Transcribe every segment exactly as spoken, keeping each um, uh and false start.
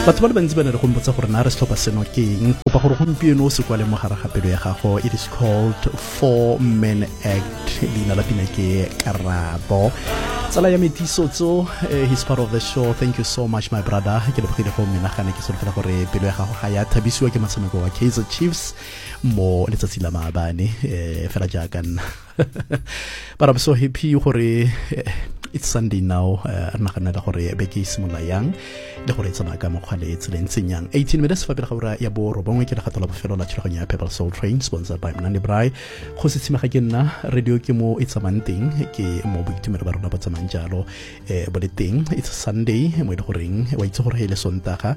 batho ba le bantsi ba ne re gompotsa gore na re setlhopha seno ke eng kopa gore gompieno o se kwale mo gare ga pelo ya gago. It is called Four Men Act, leina la pina ke Karabo. Tsala ya Metisotso, he's part of the show. Thank you so much my brother. Ke lebogile go menagane ke solofela gore pelo ya gago ga ya thabisiwa ke motshameko wa Kaizer Chiefs mo letsatsi la maabane fela jaaka nna. But I'm so happy gore it's Sunday now. Re naganela gore beke simolola yang le gore tsama ka mokgwa le tselentseng yang. eighteen minutes fa pele ga ura ya bo robongwe ke le gatola bofelo la thulaganyo ya Pebble Soul Train sponsored by Mnandi Braai. Go se tshimega ke nna radio ke mo itsamang teng ke mo boitumelo ba rona ba tsamang jalo eh bo le teng. It's Sunday mo ile goreng wa itse gore hele sontaga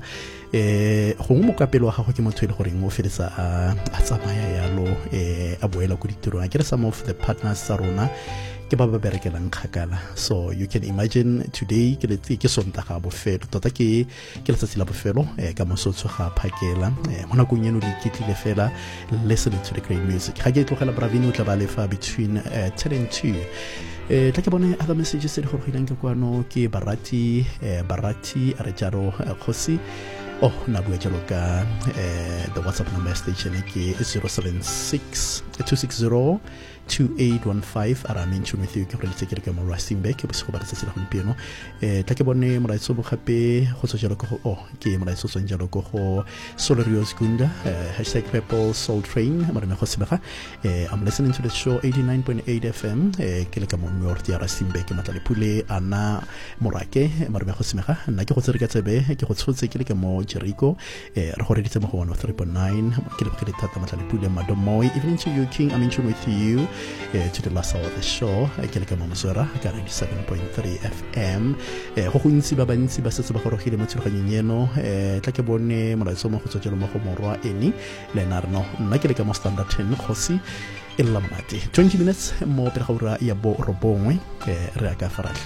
eh gongwe mo kapelo wa gago ke motho ile goreng o feletsa a tsamaya yalo eh a boela go ditirong ke some of the partners tsa rona ke ba ba berekelang kgakala. So you can imagine today ke le ke sontaga bofelo tota ke ke letsatsi la bofelo eh ka mosotso ga phakela eh mona go nyeno le kitlile fela listen to the great music ga ke tlogela Bravini o tla ba lefa between uh, ten and two. Eh tla ke bone other messages tse di gorogileng ke kwano ke Barati eh Barati a re jaro khosi. Oh na bua jalo ka eh the WhatsApp number station ke zero seven six two six zero two eight one five ara mention with you ke re tse ke re ke mo Rustenburg ke bosigo ba letsatsi la gompieno eh tla ke bone molaetso bo gape go tso jalo go oh ke molaetso tso jalo go go Solarios Gunda hashtag Pebble Soul Train mara me go sebega eh I'm listening to the show eighty-nine point eight F M eh ke le ka mo North ya Rustenburg ke matla le pule ana morake mara me go sebega nna ke go tsere ka tsebe ke go tshotse ke le ke mo Jericho eh re gore ditse mo go one oh three point nine ke le ke le thata matla le pule madomoy even to you king I'm in tune with you. Uh, to the last hour of the show ke le ka mo Moswera ka ninety-seven point three F M eh go gontsi ba bantsi ba setse ba gorogile mo tshoganyeng eno eh tla ke bone molaetso mo go tsotjela mo go morwa eni le narno nna ke le ka mo standard ten khosi e la mati twenty minutes mo pele ga ura ya bo robongwe eh re ka faratlhe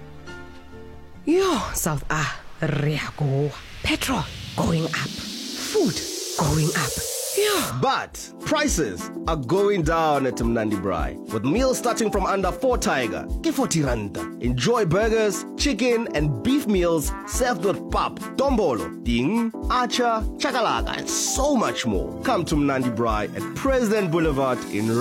yo South ah re a go petrol going up, food going up. Yeah. But prices are going down at Mnandi Braai. With meals starting from under four tiger, ke forty rand. Enjoy burgers, chicken and beef meals served with pap, dombolo, ding, acha, chakalaka and so much more. Come to Mnandi Braai at President Boulevard in